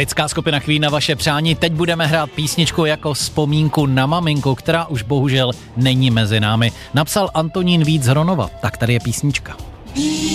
Britská skupina Queen na vaše přání. Teď budeme hrát písničku jako vzpomínku na maminku, která už bohužel není mezi námi. Napsal Antonín Vít z Hronova. Tak tady je písnička.